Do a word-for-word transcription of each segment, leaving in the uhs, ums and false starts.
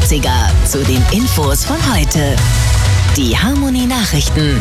dreißiger zu den Infos von heute. Die Harmony Nachrichten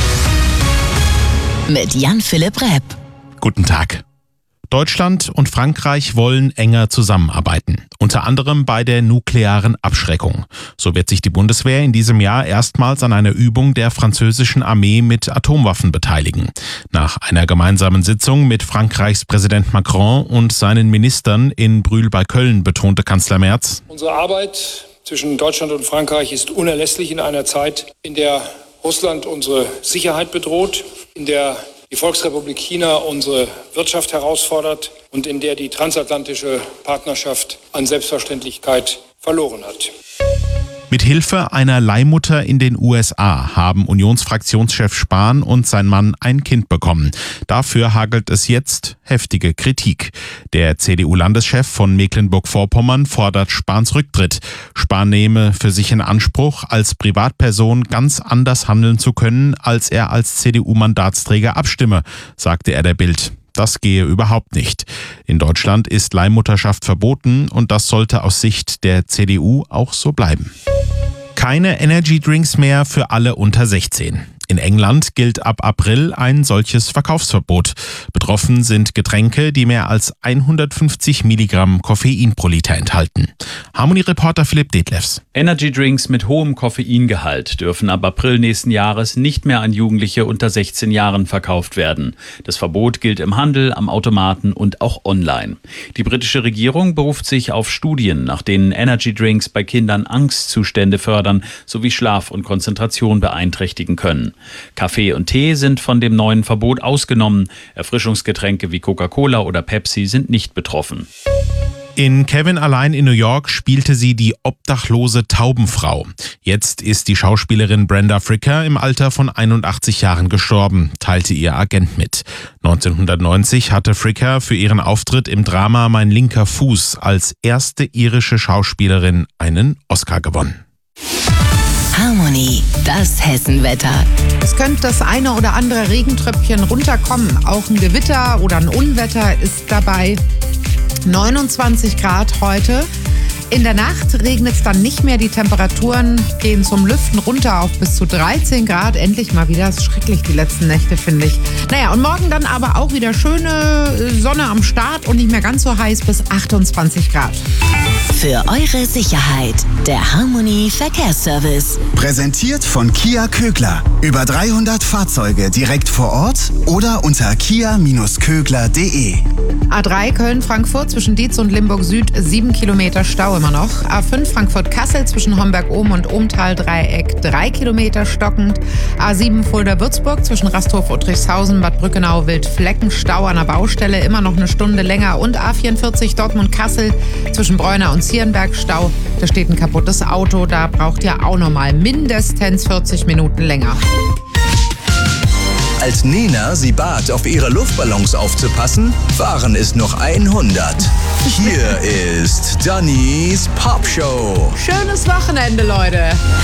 mit Jan-Philipp Repp. Guten Tag. Deutschland und Frankreich wollen enger zusammenarbeiten, unter anderem bei der nuklearen Abschreckung. So wird sich die Bundeswehr in diesem Jahr erstmals an einer Übung der französischen Armee mit Atomwaffen beteiligen. Nach einer gemeinsamen Sitzung mit Frankreichs Präsident Macron und seinen Ministern in Brühl bei Köln betonte Kanzler Merz: Unsere Arbeit zwischen Deutschland und Frankreich ist unerlässlich in einer Zeit, in der Russland unsere Sicherheit bedroht, in der die Volksrepublik China unsere Wirtschaft herausfordert und in der die transatlantische Partnerschaft an Selbstverständlichkeit verloren hat. Mit Hilfe einer Leihmutter in den U S A haben Unionsfraktionschef Spahn und sein Mann ein Kind bekommen. Dafür hagelt es jetzt heftige Kritik. Der C D U-Landeschef von Mecklenburg-Vorpommern fordert Spahns Rücktritt. Spahn nehme für sich in Anspruch, als Privatperson ganz anders handeln zu können, als er als C D U-Mandatsträger abstimme, sagte er der Bild. Das gehe überhaupt nicht. In Deutschland ist Leihmutterschaft verboten und das sollte aus Sicht der C D U auch so bleiben. Keine Energy-Drinks mehr für alle unter sechzehn. In England gilt ab April ein solches Verkaufsverbot. Betroffen sind Getränke, die mehr als hundertfünfzig Milligramm Koffein pro Liter enthalten. Harmony-Reporter Philipp Detlefs. Energy-Drinks mit hohem Koffeingehalt dürfen ab April nächsten Jahres nicht mehr an Jugendliche unter sechzehn Jahren verkauft werden. Das Verbot gilt im Handel, am Automaten und auch online. Die britische Regierung beruft sich auf Studien, nach denen Energy-Drinks bei Kindern Angstzustände fördern sowie Schlaf und Konzentration beeinträchtigen können. Kaffee und Tee sind von dem neuen Verbot ausgenommen. Erfrischungsgetränke wie Coca-Cola oder Pepsi sind nicht betroffen. In Kevin allein in New York spielte sie die obdachlose Taubenfrau. Jetzt ist die Schauspielerin Brenda Fricker im Alter von einundachtzig Jahren gestorben, teilte ihr Agent mit. neunzehnhundertneunzig hatte Fricker für ihren Auftritt im Drama Mein linker Fuß als erste irische Schauspielerin einen Oscar gewonnen. Harmony, das Hessenwetter. Es könnte das eine oder andere Regentröpfchen runterkommen. Auch ein Gewitter oder ein Unwetter ist dabei. neunundzwanzig Grad heute. In der Nacht regnet es dann nicht mehr. Die Temperaturen gehen zum Lüften runter auf bis zu dreizehn Grad. Endlich mal wieder. Das ist schrecklich, die letzten Nächte, finde ich. Naja, und morgen dann aber auch wieder schöne Sonne am Start und nicht mehr ganz so heiß bis achtundzwanzig Grad. Für eure Sicherheit, der Harmony Verkehrsservice. Präsentiert von Kia Kögler. Über dreihundert Fahrzeuge direkt vor Ort oder unter kia Bindestrich kögler punkt de. A drei Köln-Frankfurt zwischen Dietz und Limburg Süd, sieben Kilometer Stau immer noch. A fünf Frankfurt-Kassel zwischen Homberg-Ohm und Ohmtal-Dreieck, drei Kilometer stockend. A sieben Fulda-Würzburg zwischen Rasthof-Uttrichshausen, Bad Brückenau-Wildflecken, Stau an der Baustelle, immer noch eine Stunde länger. Und A vierundvierzig Dortmund-Kassel zwischen Bräuner und Zierenberg, Stau. Da steht ein kaputtes Auto, da braucht ihr auch nochmal mindestens vierzig Minuten länger. Als Nena sie bat, auf ihre Luftballons aufzupassen, waren es noch hundert. Hier ist Dannys Popshow. Schönes Wochenende, Leute.